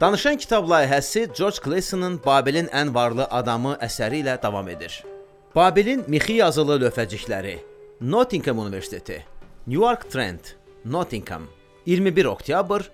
Danışan kitab layihəsi George Claysonun Babilin ən varlı adamı əsəri ilə davam edir. Babilin mixi yazılı lövhəcikləri, Nottingham Universiteti, New York Trent, Nottingham, 21 oktyabr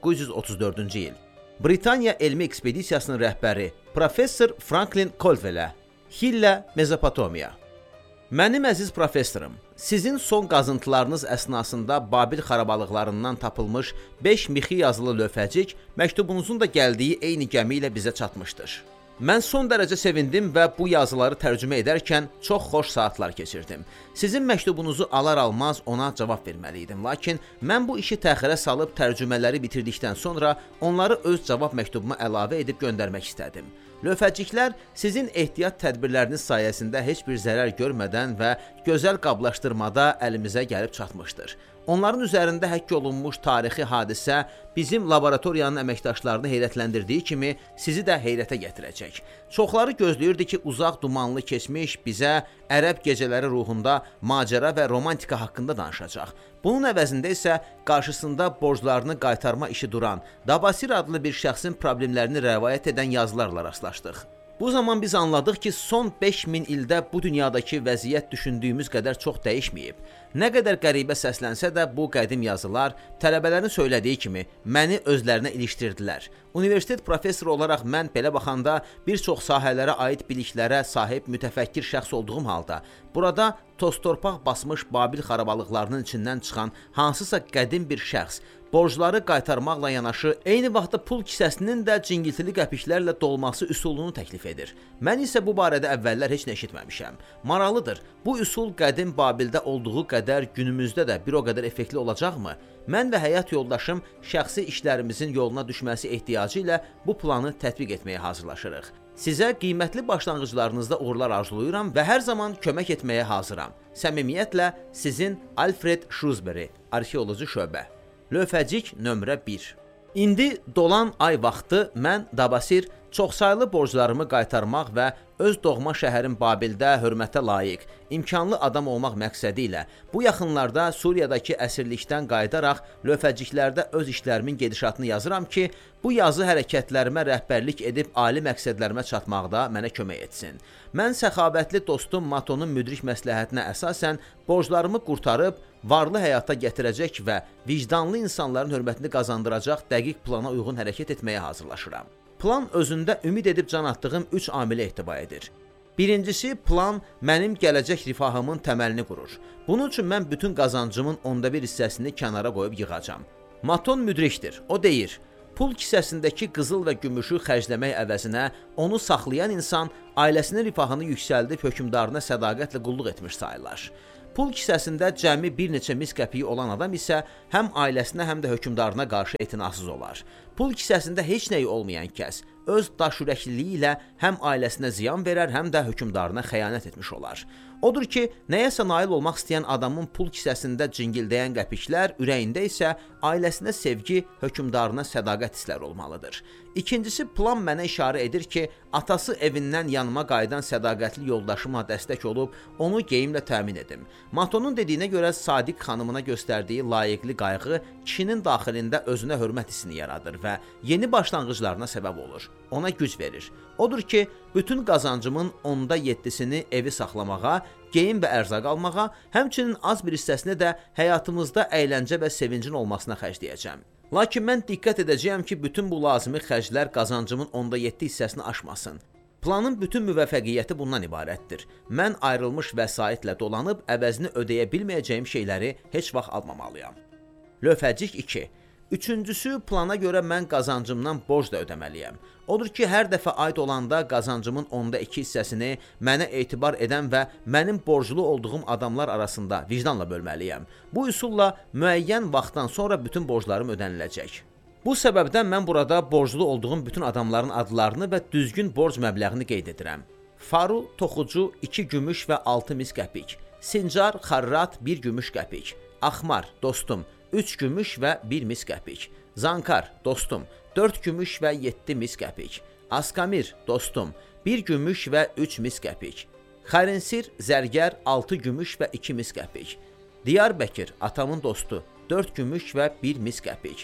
1934-cü il. Britaniya elmi ekspedisiyasının rəhbəri Professor Franklin Caldwell, Hillə, Mezopotamiya. Mənim əziz professorum, sizin son qazıntılarınız əsnasında Babil xarabalıqlarından tapılmış 5 mixi yazılı lövhəcik məktubunuzun da gəldiyi eyni gəmi ilə bizə çatmışdır. Mən son dərəcə sevindim və bu yazıları tərcümə edərkən çox xoş saatlar keçirdim. Sizin məktubunuzu alar-almaz ona cavab verməli idim, lakin mən bu işi təxirə salıb tərcümələri bitirdikdən sonra onları öz cavab məktubuma əlavə edib göndərmək istədim. Lövhəciklər sizin ehtiyat tədbirləriniz sayəsində heç bir zərər görmədən və gözəl qablaşdırmada əlimizə gəlib çatmışdır. Onların üzərində həkk olunmuş tarixi hadisə bizim laboratoriyanın əməkdaşlarını heyrətləndirdiyi kimi sizi də heyrətə gətirəcək. Çoxları gözləyirdi ki, uzaq dumanlı keçmiş bizə ərəb gecələri ruhunda macəra və romantika haqqında danışacaq. Bunun əvəzində isə qarşısında borclarını qaytarma işi duran Dabasir adlı bir şəxsin problemlərini rəvayət edən yazılarla rastlaşdıq. Bu zaman biz anladıq ki, son 5000 ildə bu dünyadakı vəziyyət düşündüyümüz qədər çox dəyişməyib. Nə qədər qəribə səslənsə də bu qədim yazılar tələbələrin söylediyi kimi məni özlərinə ilişdirdilər. Universitet professoru olaraq mən belə baxanda bir çox sahələrə aid biliklərə sahib mütəfəkkir şəxs olduğum halda burada toz-torpaq basmış Babil xarabalıqlarının içindən çıxan hansısa qədim bir şəxs borcları qaytarmaqla yanaşı eyni vaxtda pul kisəsinin də cingiltili qəpiklərlə dolması üsulunu təklif edir. Mən isə bu barədə əvvəllər heç nə eşitməmişəm. Maraqlıdır, bu üsul qədim Babildə olduğu qədər günümüzdə də bir o qədər effektli olacaqmı? Mən və həyat yoldaşım şəxsi işlərimizin yoluna düşməsi ehtiyacı ilə bu planı tətbiq etməyə hazırlaşırıq. Sizə qiymətli başlanğıclarınızda uğurlar arzulayıram və hər zaman kömək etməyə hazıram. Səmimiyyətlə sizin Alfred Shrewsbury, arxeoloji şöbə. Lövhəcik nömrə 1. İndi dolan ay vaxtı mən Dabasir çoxsaylı borclarımı qaytarmaq və öz doğma şəhərim Babildə hörmətə layiq, imkanlı adam olmaq məqsədi ilə bu yaxınlarda Suriyadakı əsirlikdən qayıdaraq lövhəciklərdə öz işlərimin gedişatını yazıram ki, bu yazı hərəkətlərimə rəhbərlik edib ali məqsədlərimə çatmaqda mənə kömək etsin. Mən səxavətli dostum Matonun müdrik məsləhətinə əsasən borclarımı qurtarıb varlı həyata gətirəcək və vicdanlı insanların hörmətini qazandıracaq dəqiq plana uyğun hərəkət etməyə hazırlaşıram. Plan özündə ümid edib can atdığım 3 amilə ehtiva edir. Birincisi, plan mənim gələcək rifahımın təməlini qurur. Bunun üçün mən bütün qazancımın 1/10 hissəsini kənara qoyub yığacam. Maton müdrikdir. O deyir, pul kisəsindəki qızıl və gümüşü xərcləmək əvəzinə onu saxlayan insan ailəsinin rifahını yüksəldib hökmdarına sədaqətlə qulluq etmiş sayılır. Pul kisəsində cəmi bir neçə mis qəpiyi olan adam isə həm ailəsinə, həm də hökmdarına qarşı etinasız olar. Pul kisəsində heç nəyi olmayan kəs öz daşürəkliliyi ilə həm ailəsinə ziyan verər, həm də hökmdarına xəyanət etmiş olar. Odur ki, nəyəsə nail olmaq istəyən adamın pul kisəsində cingildəyən qəpiklər, ürəyində isə ailəsinə sevgi, hökmdarına sədaqət hissləri olmalıdır. İkincisi, plan mənə işarə edir ki, atası evindən yanıma qayıdan sədaqətli yoldaşıma dəstək olub, onu geyimlə təmin edim. Matonun dediyinə görə Sadiq xanımına göstərdiyi layiqli qayğı kişinin daxilində özünə hörmət hissini yaradır və yeni başlanğıclarına səbəb olur. Ona güc verir. Odur ki, bütün qazancımın 7/7-sini evi saxlamağa, geyim və ərzaq almağa, həmçinin az bir hissəsini də həyatımızda əyləncə və sevincin olmasına xərcləyəcəm. Lakin mən diqqət edəcəyəm ki, bütün bu lazımi xərclər qazancımın 7/7 hissəsini aşmasın. Planın bütün müvəffəqiyyəti bundan ibarətdir. Mən ayrılmış vəsaitlə dolanıb əvəzini ödəyə bilməyəcəyim şeyləri heç vaxt almamalıyam. Lövhəcik 2. Üçüncüsü, plana görə mən qazancımdan borc da ödəməliyəm. Odur ki, hər dəfə aid olanda qazancımın 2/10 hissəsini mənə etibar edən və mənim borclu olduğum adamlar arasında vicdanla bölməliyəm. Bu üsulla müəyyən vaxtdan sonra bütün borclarım ödəniləcək. Bu səbəbdən mən burada borclu olduğum bütün adamların adlarını və düzgün borc məbləğini qeyd edirəm. Faru, toxucu 2 gümüş və 6 mis qəpik. Sincar, xarrat 1 gümüş qəpik. Axmar, dostum 3 gümüş və 1 mis qəpik. Zankar, dostum 4 gümüş və 7 mis qəpik. Askamir, dostum 1 gümüş və 3 mis qəpik. Xarinsir, zərgər 6 gümüş və 2 mis qəpik. Diyarbəkir, atamın dostu 4 gümüş və 1 mis qəpik.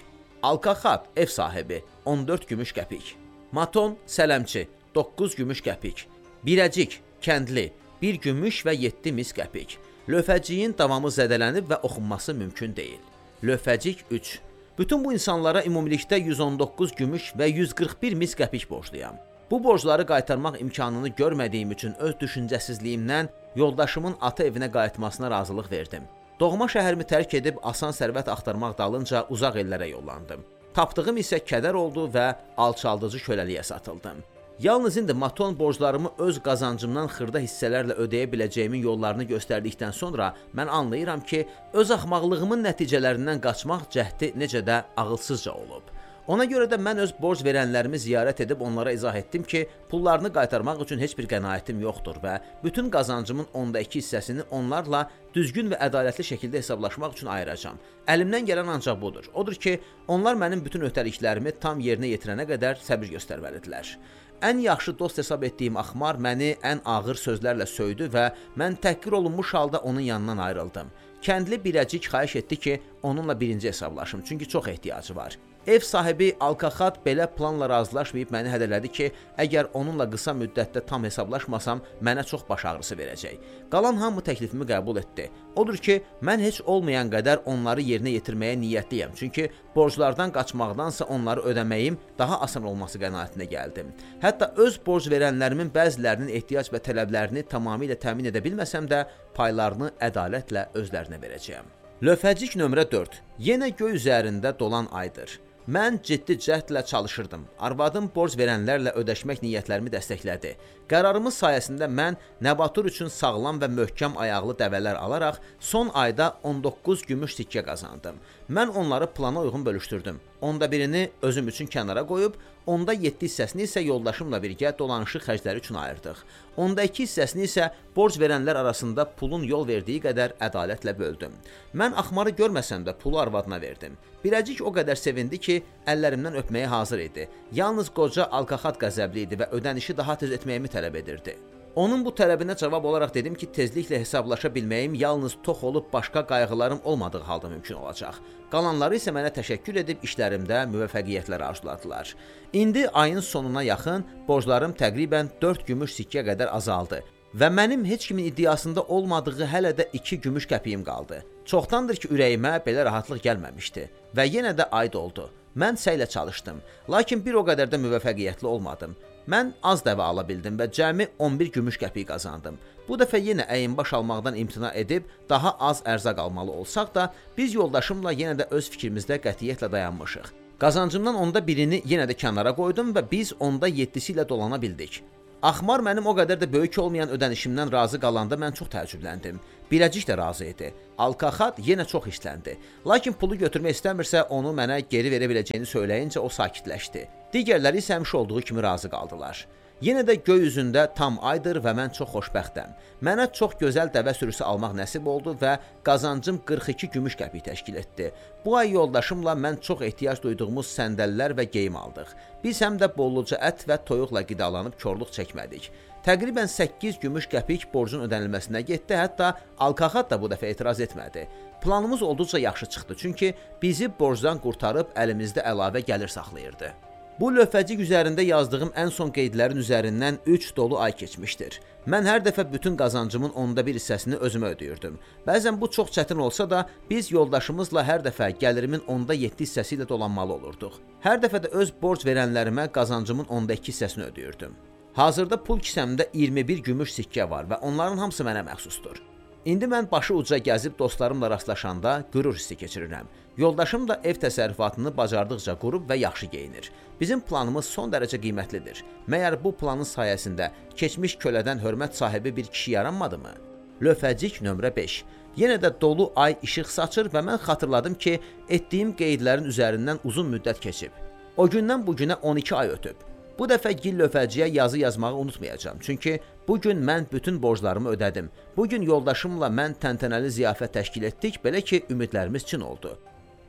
Alkaxat, ev sahibi, 14 gümüş qəpik. Maton, sələmçi, 9 gümüş qəpik. Birəcik, kəndli, 1 gümüş və 7 mis qəpik. Lövhəciyin davamı zədələnib və oxunması mümkün deyil. Lövhəcik 3. Bütün bu insanlara ümumilikdə 119 gümüş və 141 mis qəpik borcluyam. Bu borcları qaytarmaq imkanını görmədiyim üçün öz düşüncəsizliyimdən yoldaşımın ata evinə qayıtmasına razılıq verdim. Doğma şəhərimi tərk edib asan sərvət axtarmaq dalınca uzaq ellərə yollandım. Tapdığım isə kədər oldu və alçaldıcı köləliyə satıldım. Yalnız indi Maton borclarımı öz qazancımdan xırda hissələrlə ödəyə biləcəyimin yollarını göstərdikdən sonra mən anlayıram ki, öz axmaqlığımın nəticələrindən qaçmaq cəhdi necə də ağılsızca olub. Ona görə də mən öz borc verənlərimi ziyarət edib onlara izah etdim ki, pullarını qaytarmaq üçün heç bir qənaətim yoxdur və bütün qazancımın 2 hissəsini onlarla düzgün və ədalətli şəkildə hesablaşmaq üçün ayıracam. Əlimdən gələn ancaq budur. Odur ki, onlar mənim bütün öhdəliklərimi tam yerinə yetirənə qədər səbir göstərməlidirlər. Ən yaxşı dost hesab etdiyim axmar məni ən ağır sözlərlə söydü və mən təhqir olunmuş halda onun yanından ayrıldım. Kəndli Birəcik xahiş etdi ki, onunla birinci hesablaşım, çünki çox ehtiyacı var. Ev sahibi Alkaxat belə planla razılaşmayıb məni hədələdi ki, əgər onunla qısa müddətdə tam hesablaşmasam, mənə çox baş ağrısı verəcək. Qalan hamı təklifimi qəbul etdi. Odur ki, mən heç olmayan qədər onları yerinə yetirməyə niyyətliyəm, çünki borclardan qaçmaqdansa onları ödəməyim daha asan olması qənaətinə gəldim. Hətta öz borc verənlərimin bəzilərinin ehtiyac və tələblərini tamamilə təmin edə bilməsəm də, paylarını ədalətlə özlərinə verəcəyəm. Lövhəcik nömrə 4. Yenə göy üzərində dolan aydır. Mən ciddi cəhdlə çalışırdım. Arvadım borc verənlərlə ödəşmək niyyətlərimi dəstəklədi. Qərarımız sayəsində mən Nəbatur üçün sağlam və möhkəm ayaqlı dəvələr alaraq son ayda 19 gümüş sikkə qazandım. Mən onları plana uyğun bölüşdürdüm. Onda birini özüm üçün kənara qoyub, onda 7 hissəsini isə yoldaşımla birgə dolanışıq xərcləri üçün ayırdıq. Onda 2 hissəsini isə borc verənlər arasında pulun yol verdiyi qədər ədalətlə böldüm. Mən axmarı görməsəm də pulu arvadına verdim. Birəcik o qədər sevindi ki, əllərimdən öpməyə hazır idi. Yalnız qoca Alkaxat qəzəbli idi və ödənişi daha tez etməyimi tələb edirdi. Onun bu tələbinə cavab olaraq dedim ki, tezliklə hesablaşa bilməyim yalnız tox olub başqa qayğılarım olmadığı halda mümkün olacaq. Qalanları isə mənə təşəkkür edib işlərimdə müvəffəqiyyətlər arzuladılar. İndi ayın sonuna yaxın borclarım təqribən 4 gümüş sikkə qədər azaldı və mənim heç kimin iddiasında olmadığı hələ də 2 gümüş qəpiyim qaldı. Çoxdandır ki, ürəyimə belə rahatlıq gəlməmişdi və yenə də ayd oldu. Mən səylə çalışdım, lakin bir o qədər də müvəffəqiyyətli olmadım. Mən az dəvə ala bildim və cəmi 11 gümüş qəpik qazandım. Bu dəfə yenə əyinbaş almaqdan imtina edib daha az ərzaq almalı olsaq da, biz yoldaşımla yenə də öz fikrimizdə qətiyyətlə dayanmışıq. Qazancımdan onda birini yenə də kənara qoydum və biz onda 7-si ilə dolana bildik. Axmar mənim o qədər də böyük olmayan ödənişimdən razı qalanda mən çox təəccübləndim. Birəcik də razı idi. Alkaxat yenə çox işləndi. Lakin pulu götürmək istəmirsə, onu mənə geri verə biləcəyini söyləyincə o sakitləşdi. Digərləri isə həmişə olduğu kimi razı qaldılar. Yenə də göy üzündə tam aydır və mən çox xoşbəxtəm. Mənə çox gözəl dəvə sürüsü almaq nəsib oldu və qazancım 42 gümüş qəpik təşkil etdi. Bu ay yoldaşımla mən çox ehtiyac duyduğumuz səndəllər və geyim aldıq. Biz həm də bolluca ət və toyuqla qidalanıb korluq çəkmədik. Təqribən 8 gümüş qəpik borcun ödənilməsinə getdi, hətta Alkaxat da bu dəfə etiraz etmədi. Planımız olduqca yaxşı çıxdı, çünki bizi borcdan qurtarıb əlimizdə əlavə gəlir saxlayırdı. Bu lövhəcik üzərində yazdığım ən son qeydlərin üzərindən 3 dolu ay keçmişdir. Mən hər dəfə bütün qazancımın 1/10 hissəsini özümə ödəyirdim. Bəzən bu çox çətin olsa da, biz yoldaşımızla hər dəfə gəlirimin 7 hissəsi ilə dolanmalı olurduq. Hər dəfə də öz borc verənlərimə qazancımın 2 hissəsini ödəyirdim. Hazırda pul kisəmdə 21 gümüş sikkə var və onların hamısı mənə məxsusdur. İndi mən başı uca gəzib dostlarımla rastlaşanda qürur hissi keçirirəm. Yoldaşım da ev təsərrüfatını bacardıqca qurub və yaxşı geyinir. Bizim planımız son dərəcə qiymətlidir. Məyər bu planın sayəsində keçmiş kölədən hörmət sahibi bir kişi yaranmadı mı? Lövhəcik nömrə 5. Yenə də dolu ay işıq saçır və mən xatırladım ki, etdiyim qeydlərin üzərindən uzun müddət keçib. O gündən bu günə 12 ay ötüb. Bu dəfə gil lövhəciyə yazı yazmağı unutmayacağam. Çünki bugün mən bütün borclarımı ödədim. Bugün yoldaşımla mən təntənəli ziyafət təşkil etdik, belə ki, ümidlərimiz çin oldu.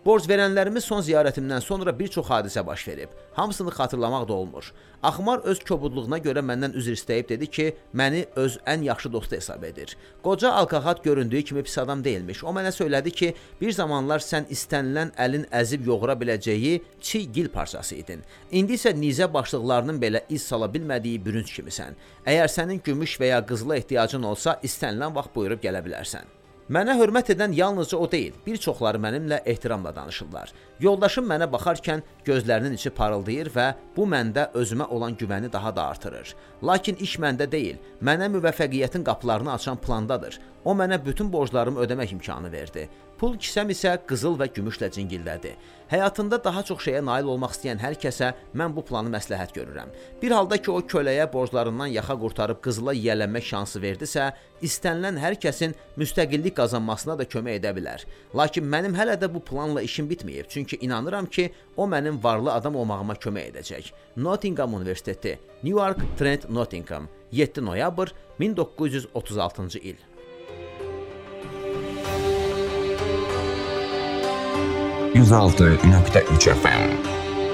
Borc verənlərimiz son ziyarətimdən sonra bir çox hadisə baş verib. Hamısını xatırlamaq da olmur. Axmar öz kobudluğuna görə məndən üzr istəyib dedi ki, məni öz ən yaxşı dostu hesab edir. Qoca alkaxat göründüyü kimi pis adam deyilmiş. O mənə söylədi ki, bir zamanlar sən istənilən əlin əzib yoğura biləcəyi çiy gil parçası idin. İndi isə nizə başlıqlarının belə iz sala bilmədiyi bürünc kimisən. Əgər sənin gümüş və ya qızıla ehtiyacın olsa, istənilən vaxt buyurub gələ bilərsən. Mənə hörmət edən yalnızca o deyil, bir çoxları mənimlə ehtiramla danışırlar. Yoldaşım mənə baxarkən gözlərinin içi parıldayır və bu məndə özümə olan güvəni daha da artırır. Lakin iş məndə deyil, mənə müvəffəqiyyətin qapılarını açan plandadır. O mənə bütün borclarımı ödəmək imkanı verdi. Pul kisəm isə qızıl və gümüşlə cingildədi. Həyatında daha çox şeyə nail olmaq istəyən hər kəsə mən bu planı məsləhət görürəm. Bir halda ki, o köləyə borclarından yaxa qurtarıb qızıla yiyələnmək şansı verdisə, istənilən hər kəsin müstəqillik qazanmasına da kömək edə bilər. Lakin mənim hələ də bu planla işim bitməyib, çünki inanıram ki, o mənim varlı adam olmağıma kömək edəcək. Nottingham Universiteti, Newark Trent Nottingham, 7 noyabr 1936-cı il. 106.3 FM